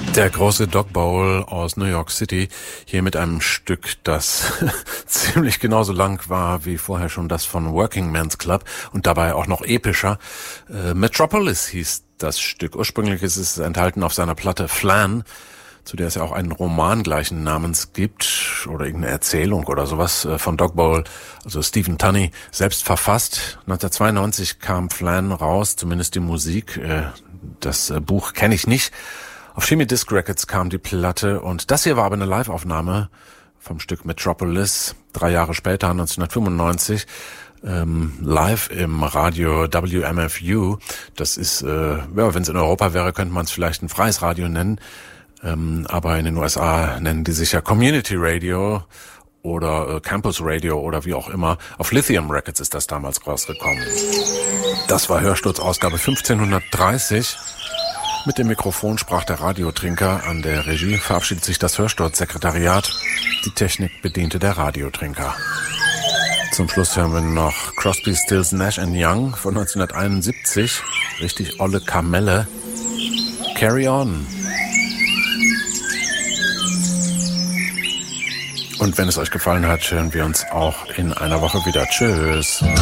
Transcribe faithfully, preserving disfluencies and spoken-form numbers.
Der große Dog Bowl aus New York City, hier mit einem Stück, das ziemlich genauso lang war wie vorher schon das von Working Men's Club und dabei auch noch epischer. Äh, Metropolis hieß das Stück. Ursprünglich ist es enthalten auf seiner Platte Flan, zu der es ja auch einen Roman gleichen Namens gibt oder irgendeine Erzählung oder sowas von Dog Bowl, also Stephen Tunney, selbst verfasst. neunzehnhundertzweiundneunzig kam Flan raus, zumindest die Musik. Das Buch kenne ich nicht. Auf Shimmy Disc Records kam die Platte und das hier war aber eine Live-Aufnahme vom Stück Metropolis, drei Jahre später, neunzehnhundertfünfundneunzig, ähm, live im Radio W M F U. Das ist, äh, ja, wenn es in Europa wäre, könnte man es vielleicht ein freies Radio nennen, ähm, aber in den U S A nennen die sich ja Community Radio oder äh, Campus Radio oder wie auch immer. Auf Lithium Records ist das damals rausgekommen. Das war Hörsturz-Ausgabe fünfzehnhundertdreißig. Mit dem Mikrofon sprach der Radiotrinker. An der Regie verabschiedet sich das Hörsturz-Sekretariat. Die Technik bediente der Radiotrinker. Zum Schluss hören wir noch Crosby, Stills, Nash and Young von neunzehnhunderteinundsiebzig. Richtig olle Kamelle. Carry on. Und wenn es euch gefallen hat, hören wir uns auch in einer Woche wieder. Tschüss.